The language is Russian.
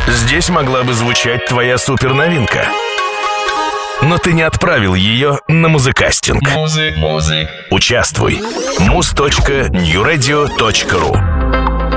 Здесь могла бы звучать твоя суперновинка. Но ты не отправил ее на музыкастинг. Участвуй. muz.newradio.ru